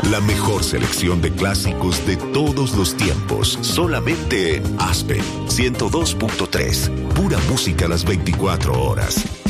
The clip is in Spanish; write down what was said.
La mejor selección de clásicos de todos los tiempos. Solamente en Aspen 102.3. Pura música las 24 horas.